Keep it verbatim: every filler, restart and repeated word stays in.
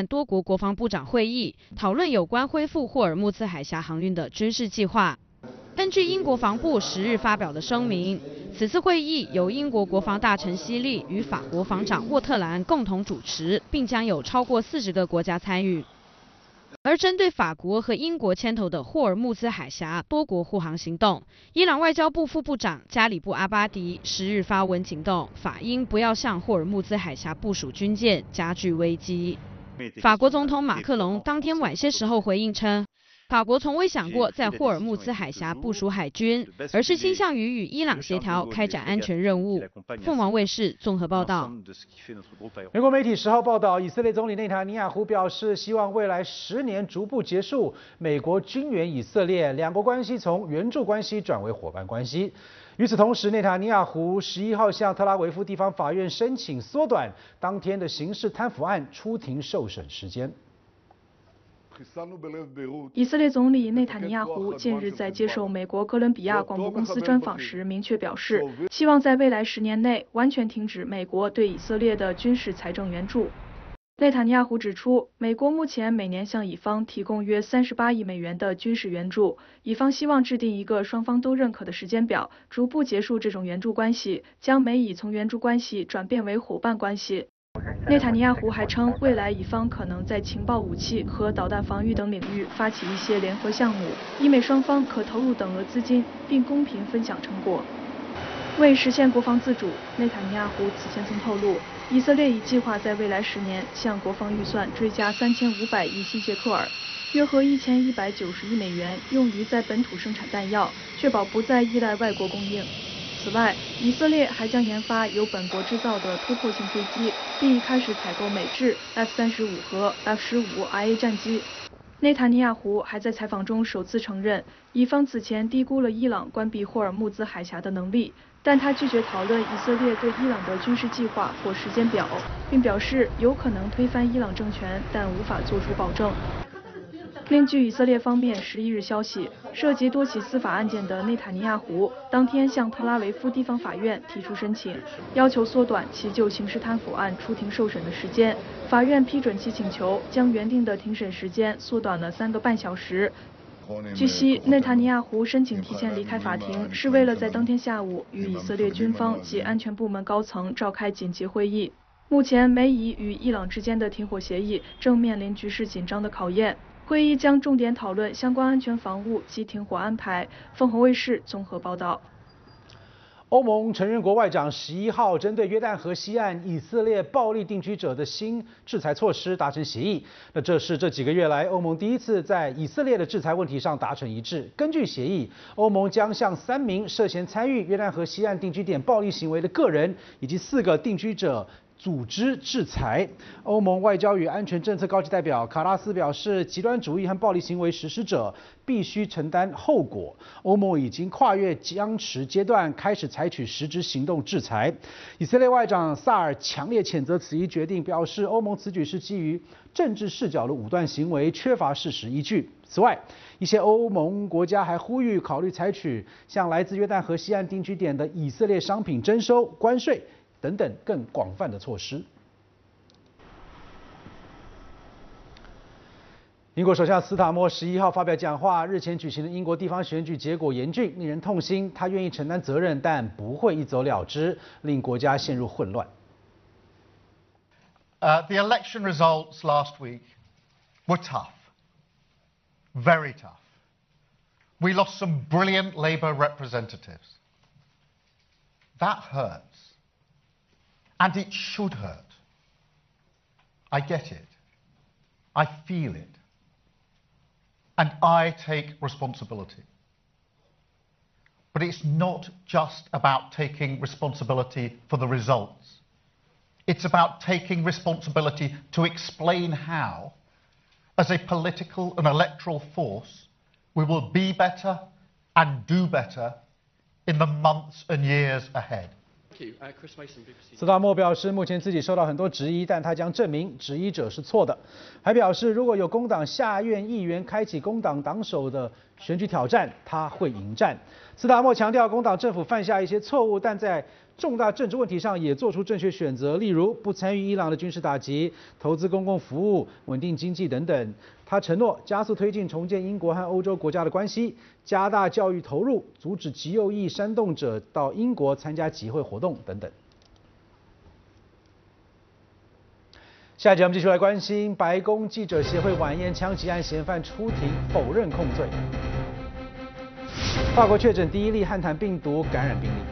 办多国国防部长会议，讨论有关恢复霍尔木兹海峡航运的军事计划。根据英国防部十日发表的声明，此次会议由英国国防大臣希利与法国防长沃特兰共同主持，并将有超过四十个国家参与。而针对法国和英国牵头的霍尔木兹海峡多国护航行动，伊朗外交部副部长加里布阿巴迪十日发文警告法英不要向霍尔木兹海峡部署军舰，加剧危机。法国总统马克龙当天晚些时候回应称，法国从未想过在霍尔木兹海峡部署海军，而是倾向于与伊朗协调开展安全任务。凤凰卫视综合报道。 美国媒体十号报道，以色列总理内塔尼亚胡表示，希望未来十年逐步结束美国军援以色列，两国关系从援助关系转为伙伴关系。与此同时，内塔尼亚胡十一号向特拉维夫地方法院申请缩短当天的刑事贪腐案出庭受审时间。 以色列总理内塔尼亚胡近日在接受美国哥伦比亚广播公司专访时，明确表示，希望在未来十年内完全停止美国对以色列的军事财政援助。内塔尼亚胡指出，美国目前每年向以方提供约三十八亿美元的军事援助，以方希望制定一个双方都认可的时间表，逐步结束这种援助关系，将美以从援助关系转变为伙伴关系。内塔尼亚胡还称，未来以方可能在情报武器和导弹防御等领域发起一些联合项目，以美双方可投入等额资金，并公平分享成果。为实现国防自主，内塔尼亚胡此前曾透露，以色列已计划在未来十年向国防预算追加三千五百亿新谢克尔，约合一千一百九十亿美元，用于在本土生产弹药，确保不再依赖外国供应。此外，以色列还将研发由本国制造的突破性飞机，并已开始采购美制 F 三十五和 F 十五 I A 战机。内塔尼亚胡还在采访中首次承认，以方此前低估了伊朗关闭霍尔木兹海峡的能力，但他拒绝讨论以色列对伊朗的军事计划或时间表，并表示有可能推翻伊朗政权，但无法作出保证。另据以色列方面十一日消息，涉及多起司法案件的内塔尼亚胡当天向特拉维夫地方法院提出申请，要求缩短其就刑事贪腐案出庭受审的时间。法院批准其请求，将原定的庭审时间缩短了三个半小时。据悉，内塔尼亚胡申请提前离开法庭，是为了在当天下午与以色列军方及安全部门高层召开紧急会议。目前，美以与伊朗之间的停火协议正面临局势紧张的考验。会议将重点讨论相关安全防务及停火安排。凤凰卫视综合报道。 欧盟成员国外长十一号针对约旦河西岸以色列暴力定居者的新制裁措施达成协议。那这是这几个月来欧盟第一次在以色列的制裁问题上达成一致。根据协议，欧盟将向三名涉嫌参与约旦河西岸定居点暴力行为的个人以及四个定居者组织制裁。欧盟外交与安全政策高级代表卡拉斯表示，极端主义和暴力行为实施者必须承担后果。欧盟已经跨越僵持阶段，开始采取实质行动制裁。以色列外长萨尔强烈谴责此一决定，表示欧盟此举是基于政治视角的武断行为，缺乏事实依据。此外，一些欧盟国家还呼吁考虑采取向来自约旦河西岸定居点的以色列商品征收关税等等更广泛的措施。英国首相斯塔默十一号发表讲话，日前举行的英国地方选举结果严峻，令人痛心。他愿意承担责任，但不会一走了之，令国家陷入混乱。 Uh, the election results last week were tough, very tough. We lost some brilliant Labour representatives. That hurts. And it should hurt. I get it. I feel it. And I take responsibility. But it's not just about taking responsibility for the results. It's about taking responsibility to explain how, as a political and electoral force, we will be better and do better in the months and years ahead. 斯塔默表示，目前自己受到很多质疑，但他将证明质疑者是错的。还表示，如果有工党下院议员开启工党党首的选举挑战，他会迎战。斯塔默强调，工党政府犯下一些错误，但在重大政治问题上也做出正确选择，例如不参与伊朗的军事打击、投资公共服务、稳定经济等等。他承诺加速推进重建英国和欧洲国家的关系，加大教育投入，阻止极右翼煽动者到英国参加集会活动等等。下一节我们继续来关心白宫记者协会晚宴枪击案嫌犯出庭否认控罪。法国确诊第一例汉坦病毒感染病例。